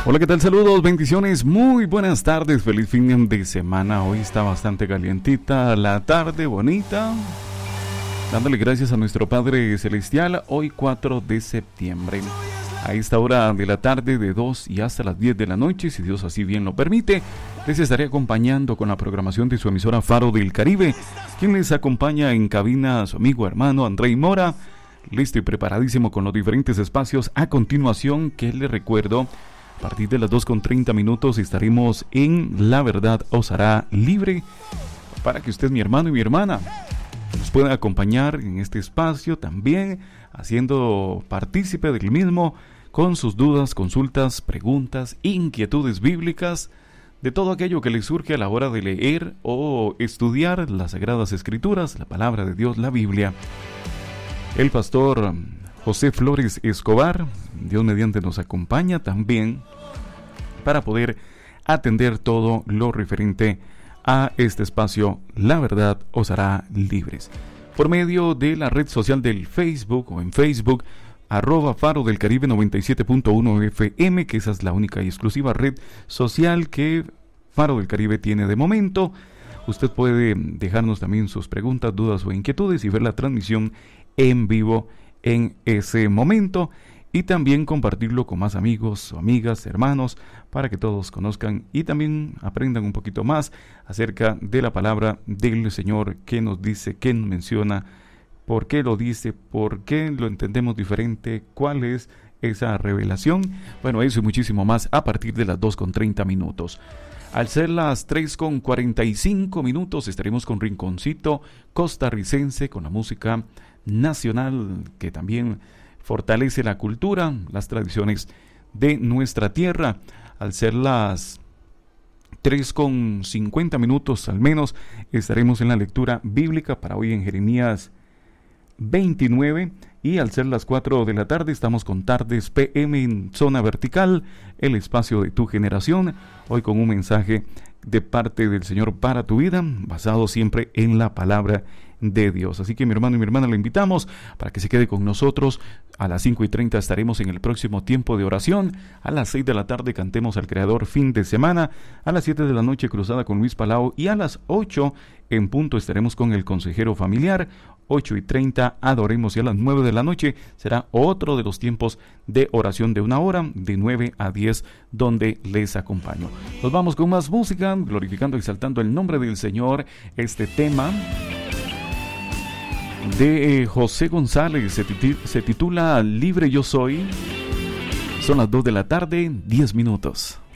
Hola, ¿qué tal? Saludos, bendiciones, muy buenas tardes, feliz fin de semana. Hoy está bastante calientita la tarde, bonita. Dándole gracias a nuestro Padre Celestial, hoy 4 de septiembre. A esta hora de la tarde, de 2 y hasta las 10 de la noche, si Dios así bien lo permite, les estaré acompañando con la programación de su emisora Faro del Caribe. Quien les acompaña en cabina, su amigo hermano Andrei Mora, listo y preparadísimo con los diferentes espacios. A continuación, que les recuerdo, a partir de las 2:30 estaremos en La Verdad Os Hará Libre, para que usted, mi hermano y mi hermana, nos pueda acompañar en este espacio también, haciendo partícipe del mismo con sus dudas, consultas, preguntas, inquietudes bíblicas, de todo aquello que le surge a la hora de leer o estudiar las Sagradas Escrituras, la Palabra de Dios, la Biblia. El pastor José Flores Escobar, Dios mediante, nos acompaña también para poder atender todo lo referente a este espacio, La Verdad Os Hará Libres, por medio de la red social del Facebook o en Facebook, @Faro del Caribe 97.1 FM, que esa es la única y exclusiva red social que Faro del Caribe tiene de momento. Usted puede dejarnos también sus preguntas, dudas o inquietudes y ver la transmisión en vivo en ese momento, y también compartirlo con más amigos o amigas, hermanos, para que todos conozcan y también aprendan un poquito más acerca de la palabra del Señor, qué nos dice, qué nos menciona, por qué lo dice, por qué lo entendemos diferente, cuál es esa revelación. Bueno, eso y muchísimo más a partir de las 2:30. Al ser las 3:45 estaremos con Rinconcito Costarricense, con la música nacional que también fortalece la cultura, las tradiciones de nuestra tierra. Al ser las 3:50 al menos, estaremos en la lectura bíblica para hoy en Jeremías 29, y al ser las 4 de la tarde estamos con Tardes PM en Zona Vertical, el espacio de tu generación, hoy con un mensaje de parte del Señor para tu vida, basado siempre en la palabra de Dios. Así que, mi hermano y mi hermana, le invitamos para que se quede con nosotros. A las 5:30 estaremos en el próximo tiempo de oración. A las 6 de la tarde cantemos al Creador fin de semana. A las 7 de la noche cruzada con Luis Palau, y a las 8 en punto estaremos con el consejero familiar. 8:30 adoremos, y a las 9 de la noche será otro de los tiempos de oración de 1 hora, de 9 a 10, donde les acompaño. Nos vamos con más música, glorificando y exaltando el nombre del Señor. Este tema de José González se titula Libre yo soy. Son las 2 de la tarde, 10 minutos.